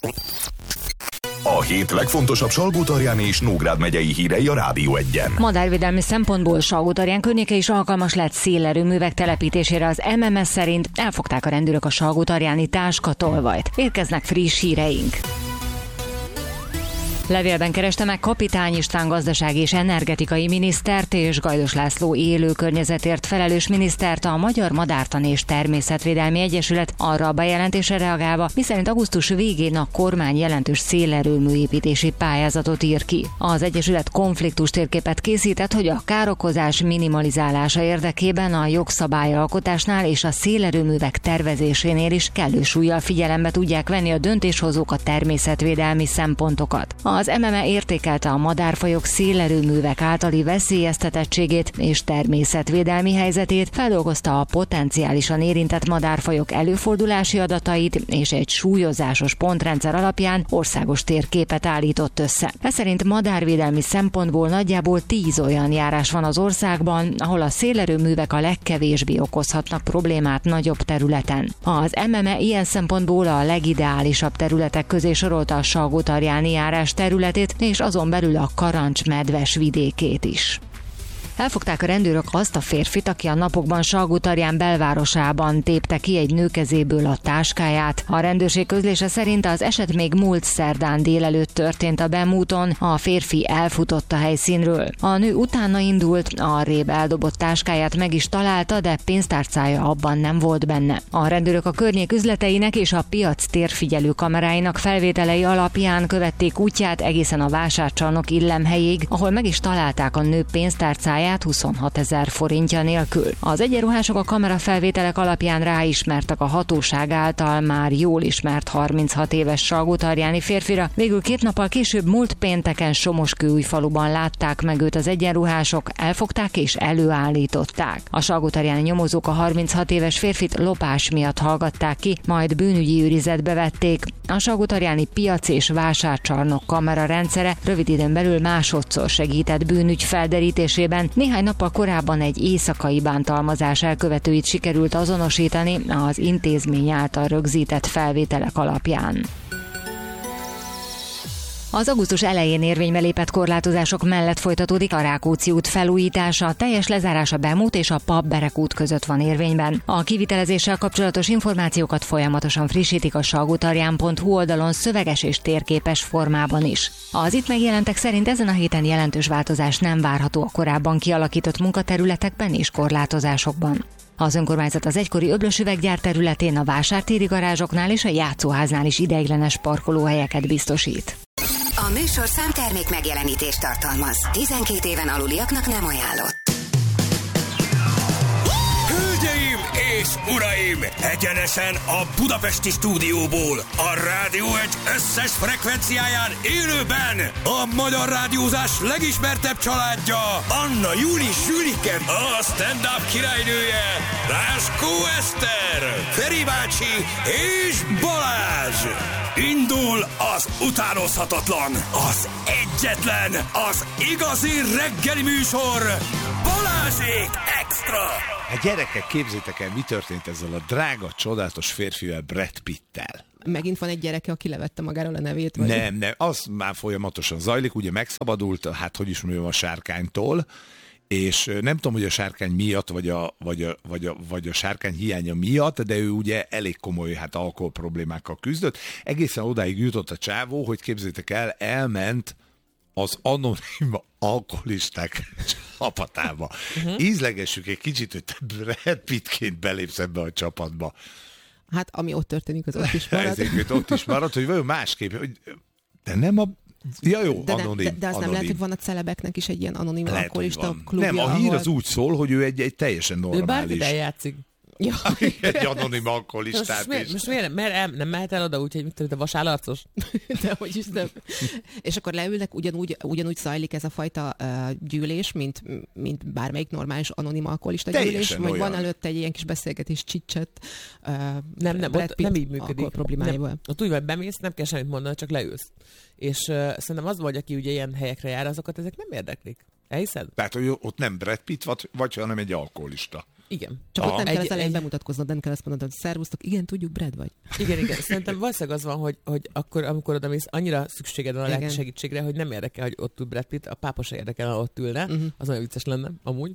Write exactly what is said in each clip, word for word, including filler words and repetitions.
A hét legfontosabb Salgótarján és Nógrád megyei hírei a Rádió Egyen. Madárvédelmi szempontból Salgótarján környéke is alkalmas lett szélerőművek telepítésére. Az em em es szerint elfogták a rendőrök a salgótarjáni táskatolvajt. Érkeznek friss híreink. Levélben kereste meg Kapitány István gazdasági és energetikai minisztert és Gajdos László élő környezetért felelős minisztert a Magyar Madártan és Természetvédelmi Egyesület arra a bejelentésre reagálva, miszerint augusztus végén a kormány jelentős szélerőműépítési pályázatot ír ki. Az Egyesület konfliktus térképet készített, hogy a károkozás minimalizálása érdekében a jogszabályalkotásnál és a szélerőművek tervezésénél is kellő súllyal figyelembe tudják venni a döntéshozók a természetvédelmi szempontokat. Az em em e értékelte a madárfajok szélerőművek általi veszélyeztetettségét és természetvédelmi helyzetét, feldolgozta a potenciálisan érintett madárfajok előfordulási adatait, és egy súlyozásos pontrendszer alapján országos térképet állított össze. Ez szerint madárvédelmi szempontból nagyjából tíz olyan járás van az országban, ahol a szélerőművek a legkevésbé okozhatnak problémát nagyobb területen. Az em em e ilyen szempontból a legideálisabb területek közé sorolta a salgótarjáni járás területét, és azon belül a Karancs-medves vidékét is. Elfogták a rendőrök azt a férfit, aki a napokban Salgótarján belvárosában tépte ki egy nő kezéből a táskáját. A rendőrség közlése szerint az eset még múlt szerdán délelőtt történt a Bemúton, a férfi elfutott a helyszínről. A nő utána indult, arrébb eldobott táskáját meg is találta, de pénztárcája abban nem volt benne. A rendőrök a környék üzleteinek és a piac térfigyelő kameráinak felvételei alapján követték útját egészen a vásárcsarnok illemhelyig, ahol meg is találták a nő pénztárcáját huszonhatezer forintja nélkül. Az egyenruhások a kamerafelvételek alapján ráismertek a hatóság által már jól ismert harminchat éves salgótarjáni férfira. Végül két nappal később múlt pénteken Somoskőújfaluban látták meg őt az egyenruhások, elfogták és előállították. A salgótarjáni nyomozók a harminchat éves férfit lopás miatt hallgatták ki, majd bűnügyi őrizetbe vették. A salgótarjáni piac és vásárcsarnok kamera rendszere rövid időn belül másodszor segített bűnügy felderítésében. Néhány nappal korábban egy éjszakai bántalmazás elkövetőit sikerült azonosítani az intézmény által rögzített felvételek alapján. Az augusztus elején érvénybe lépett korlátozások mellett folytatódik a Rákóczi út felújítása, a teljes lezárás a Bemút és a Pap-Berek út között van érvényben. A kivitelezéssel kapcsolatos információkat folyamatosan frissítik a salgótarján pont hu oldalon szöveges és térképes formában is. Az itt megjelentek szerint ezen a héten jelentős változás nem várható a korábban kialakított munkaterületekben és korlátozásokban. Az önkormányzat az egykori Öblös üveggyár területén, a vásártéri garázsoknál és a játszóháznál is ideiglenes parkolóhelyeket biztosít. A műsorszám termék megjelenítést tartalmaz. tizenkét éven aluliaknak nem ajánlott. Hölgyeim és uraim! Egyenesen a budapesti stúdióból, a Rádió egy összes frekvenciáján élőben a magyar rádiózás legismertebb családja, Anna Júli Sülike, a stand-up királynője, Ráskó Eszter, Feri bácsi és Balázs! Indul az utánozhatatlan, az egyetlen, az igazi reggeli műsor, Balázsék Extra! Hát gyerekek, képzétek el, mi történt ezzel a drága, csodálatos férfivel, Brad Pittel. Megint van egy gyereke, aki levette magáról a nevét? Vagy? Nem, nem, az már folyamatosan zajlik, ugye megszabadult, hát hogy is mondjam, a sárkánytól, és nem tudom, hogy a sárkány miatt, vagy a, vagy a, vagy a, vagy a sárkány hiánya miatt, de ő ugye elég komoly hát alkohol problémákkal küzdött. Egészen odáig jutott a csávó, hogy képzétek el, elment az anonim alkoholisták csapatába. Uh-huh. Ízlegessük egy kicsit, hogy te Brad Pittként belépsz ebbe a csapatba. Hát, ami ott történik, az ott is marad. Ezért ott is marad, hogy vajon másképp, hogy de nem a... Ja jó, de, anonim. De, de az anonim. Nem lehet, hogy van a celebeknek is egy ilyen anonim lehet, alkoholista klubja. Nem, a hír ahol... az úgy szól, hogy ő egy, egy teljesen normális... Ő bármilyen játszik. Ja. Egy anonim alkoholistát most, miért, most miért, miért el, nem mehet el oda úgy, hogy mit tudom, de vasállarcos? De hogy is nem. És akkor leülnek, ugyanúgy, ugyanúgy zajlik ez a fajta uh, gyűlés, mint, mint bármelyik normális anonim alkoholista gyűlés, vagy olyan. Van előtte egy ilyen kis beszélgetés, csicset. Uh, nem, nem, ott nem így működik. Problémáival. Nem, ott úgy vagy bemész, nem kell semmit mondani, csak leülsz. És uh, szerintem az vagy, aki ugye ilyen helyekre jár, azokat ezek nem érdeklik. Elhiszed? Tehát, hogy ott nem Brad Pitt vagy, vagy hanem egy alkoholista. Igen. Csak ott nem egy, kell az elején egy... bemutatkoznod, nem kell azt mondanod, hogy szervusztok, igen, tudjuk, Brad vagy. Igen, igen. Szerintem valószínűleg az van, hogy, hogy akkor, amikor oda mész, annyira szükséged van a lelki segítségre, hogy nem érdekel, hogy ott ül Brad Pitt, a pápa se érdekel, ha ott ülne. Uh-huh. Az olyan vicces lenne, amúgy.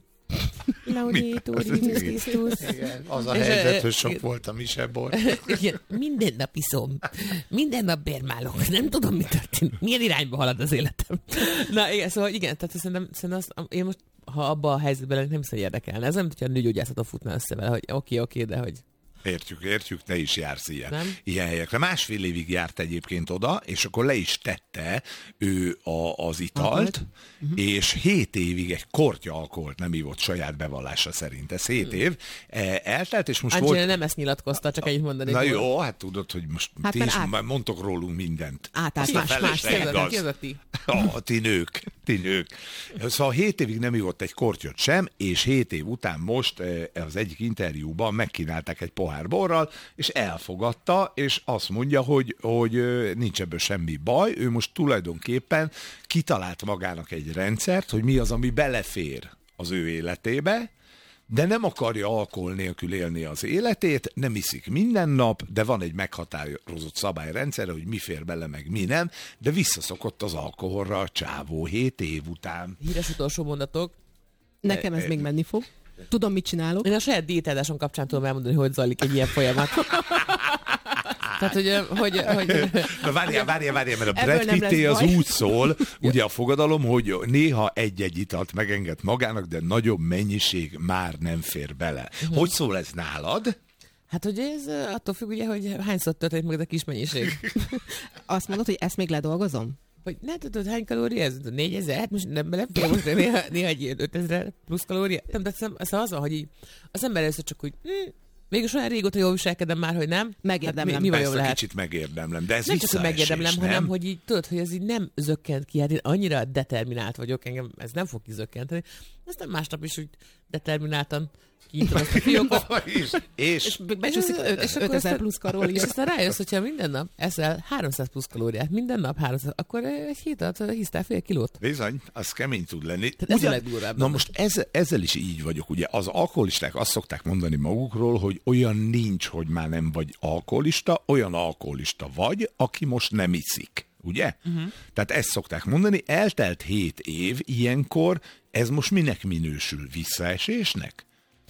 Igen, az a helyzet, hogy sok volt a misebor. Igen, minden nap iszom. Minden nap bérmálok. Nem tudom, mi történik. Milyen irányba halad az életem. Na igen, szóval igen, tehát szerintem, szerintem azt, én most, ha abban a helyzetben lennék, nem hiszem, hogy érdekelne. Ez nem, hogyha a nőgyógyászatot futná össze vele, hogy oké, okay, oké, okay, de hogy... Értjük, értjük, te is jársz ilyen, nem? ilyen helyekre. Másfél évig járt egyébként oda, és akkor le is tette ő a, az italt, uh-huh. és hét évig egy kortya alkoholt nem ívott saját bevallása szerint. Ez hét uh-huh. év eltelt, és most Angelina volt... nem ezt nyilatkozta, csak ennyit mondani. Na jó, hát tudod, hogy most hát ti is át... mondtok rólunk mindent. Át, át, más, más, más, ti. A, ti nők, ti nők. Szóval hét évig nem ívott egy kortyot sem, és hét év után most az egyik interjúban megkínálták egy pohár borral, és elfogadta, és azt mondja, hogy, hogy nincs ebből semmi baj, ő most tulajdonképpen kitalált magának egy rendszert, hogy mi az, ami belefér az ő életébe, de nem akarja alkohol nélkül élni az életét, nem iszik minden nap, de van egy meghatározott szabályrendszer, hogy mi fér bele, meg mi nem, de visszaszokott az alkoholra a csávó hét év után. Híres utolsó mondatok. Nekem ez e, még menni fog. Tudom, mit csinálok. Én a saját diétádásom kapcsán tudom elmondani, hogy zajlik egy ilyen folyamat. Tehát, hogy... hogy, hogy... Na várjál, várjál, várjál, mert a Brad Pitté az úgy szól, ugye a fogadalom, hogy néha egy-egy italt megenged magának, de nagyobb mennyiség már nem fér bele. Uh-huh. Hogy szól ez nálad? Hát, hogy ez attól függ, ugye, hogy hányszor történik meg ez a kis mennyiség. Azt mondod, hogy ezt még ledolgozom? Hogy ne tudod, hány kalória ez? négyezer? Hát most nem belefér most néha, néha egy ötezer plusz kalória. Nem, de ez az van, hogy így, az ember először csak úgy, hm, mégis olyan régóta jól viselkedem már, hogy nem. Megérdemlem. Hát mi, mi Persze, lehet? Kicsit megérdemlem, de ez nem csak, hogy megérdemlem, nem? hanem, hogy így tudod, hogy ez így nem zökkent ki. Hát én annyira determinált vagyok, engem ez nem fog kizökkenteni. Aztán másnap is úgy determináltan kiítom ezt a fiókot. és, és, és becsúszik ötezer plusz kalória. És aztán rájössz, hogyha minden nap eszel háromszáz plusz kalóriát, minden nap háromszáz, akkor egy hét alatt hisztál fél kilót. Bizony, az kemény tud lenni. Tehát ez a legdurvább. Na most ez, ezzel is így vagyok, ugye az alkoholisták azt szokták mondani magukról, hogy olyan nincs, hogy már nem vagy alkoholista, olyan alkoholista vagy, aki most nem iszik. Ugye? Uh-huh. Tehát ezt szokták mondani, eltelt hét év, ilyenkor ez most minek minősül? Visszaesésnek?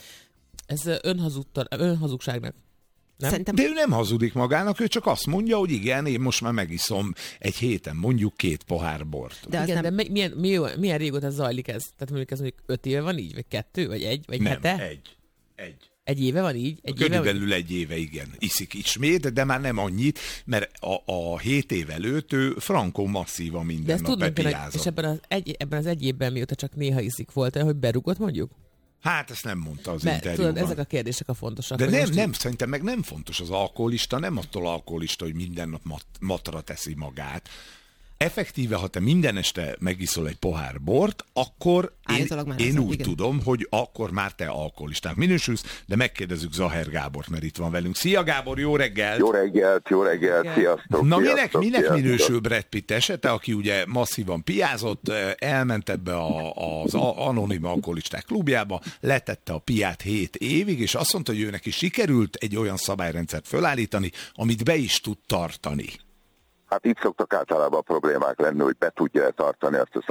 Ez önhazudtal, önhazugságnak. Nem? Szerintem... De ő nem hazudik magának, ő csak azt mondja, hogy igen, én most már megiszom egy héten mondjuk két pohár bort. De, igen, nem... de milyen, milyen, milyen régóta zajlik ez? Tehát mondjuk ez mondjuk öt éve van így, vagy kettő, vagy egy, vagy nem, hete? egy. Egy. Egy éve van így? Egy Körülbelül éve, egy éve, igen. Iszik ismét, de már nem annyit, mert a, a hét év előtt ő frankó masszívan minden nap bepiázott. És ebben az, egy, ebben az egy évben, mióta csak néha iszik, volt el, hogy berugott mondjuk? Hát ezt nem mondta az Mert, interjúban. Tudod, ezek a kérdések a fontosak. De nem, most nem, így... szerintem meg nem fontos az alkoholista, nem attól alkoholista, hogy minden nap mat, matra teszi magát. Effektíve, ha te minden este megiszol egy pohár bort, akkor én, én úgy igen. tudom, hogy akkor már te alkoholistának minősülsz, de megkérdezzük Zaher Gábort, mert itt van velünk. Szia Gábor, jó reggelt! Jó reggelt, jó reggelt, sziasztok! Na sziasztok, minek, minek sziasztok. minősül Brad Pitt esete, aki ugye masszívan piázott, elment ebbe a, az anonim alkoholisták klubjába, letette a piát hét évig, és azt mondta, hogy ő neki sikerült egy olyan szabályrendszert fölállítani, amit be is tud tartani. Hát itt szoktak általában a problémák lenni, hogy be tudja tartani azt a